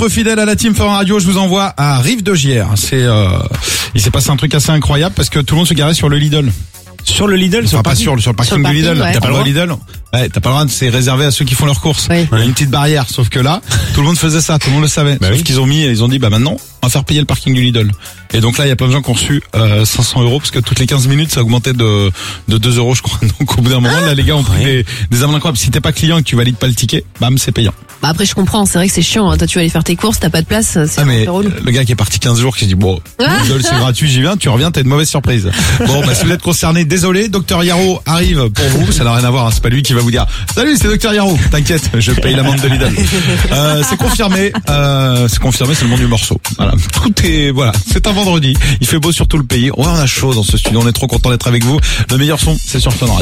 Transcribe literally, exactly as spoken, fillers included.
peu fidèle à la team Fun Radio, je vous envoie à Rive de Gier. C'est, euh, il s'est passé un truc assez incroyable parce que tout le monde se garait sur le Lidl. Sur le Lidl, sur Enfin, le pas parking. sur, sur le parking Sur le du parking, Lidl. ouais. T'as pas le droit Lidl? Ouais, t'as pas le droit, c'est réservé à ceux qui font leurs courses. Oui. Il y a une petite barrière, sauf que là, tout le monde faisait ça, tout le monde le savait. Bah sauf oui. qu'ils ont mis, ils ont dit, bah maintenant, on va faire payer le parking du Lidl. Et donc là, il y a plein de gens qui ont reçu euh, cinq cents euros parce que toutes les quinze minutes, ça augmentait de de deux euros, je crois. Donc au bout d'un moment, là, les gars ont pris des, des amendes incroyables. Si t'es pas client et que tu valides pas le ticket, bam, c'est payant. Bah après je comprends, c'est vrai que c'est chiant, hein. Toi tu vas aller faire tes courses, t'as pas de place, c'est Ah un mais peu relou. le gars qui est parti quinze jours qui se dit bon, Lidl, c'est gratuit, j'y viens, tu reviens, t'as une mauvaise surprise. Bon, bah si vous êtes concerné, désolé, Docteur Yarrow arrive pour vous, ça n'a rien à voir, hein, c'est pas lui qui va vous dire salut, c'est Docteur Yarrow, t'inquiète, je paye l'amende de Lidl. Euh, c'est confirmé, euh, c'est confirmé, c'est le nom du morceau. Voilà, tout est, voilà, c'est un vendredi, il fait beau sur tout le pays. Ouais, on a chaud dans ce studio, on est trop content d'être avec vous. Le meilleur son, c'est sur Fun Radio.